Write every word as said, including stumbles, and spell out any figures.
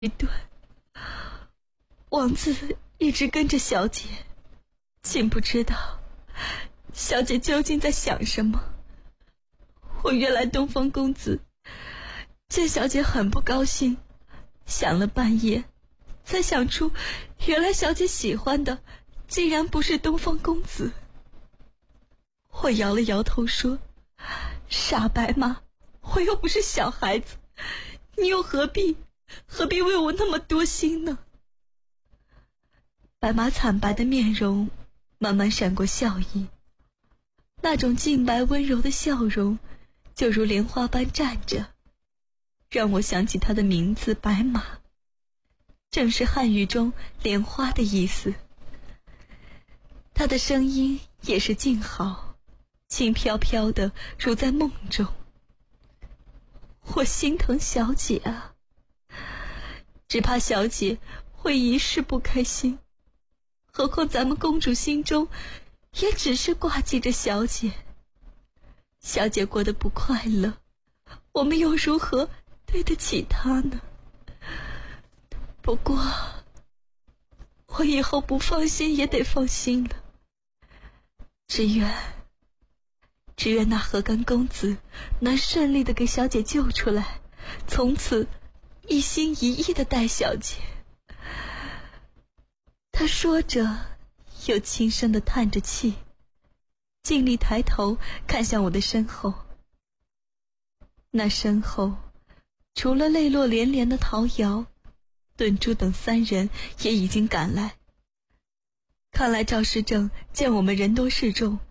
一顿。王子一直跟着小姐，竟不知道小姐究竟在想什么。我约来东方公子，见小姐很不高兴，想了半夜，才想出原来小姐喜欢的竟然不是东方公子。我摇了摇头说，傻白马，我又不是小孩子，你又何必何必为我那么多心呢？白马惨白的面容慢慢闪过笑意，那种净白温柔的笑容就如莲花般站着，让我想起他的名字白马，正是汉语中莲花的意思。他的声音也是静好，轻飘飘的，如在梦中。我心疼小姐啊，只怕小姐会一世不开心，何况咱们公主心中也只是挂记着小姐。小姐过得不快乐，我们又如何对得起她呢？不过我以后不放心也得放心了，只愿只愿那河干公子能顺利地给小姐救出来，从此一心一意地待小姐。他说着又轻声地叹着气，尽力抬头看向我的身后。那身后除了泪落连连的陶瑶，顿珠等三人也已经赶来。看来赵世正见我们人多势众，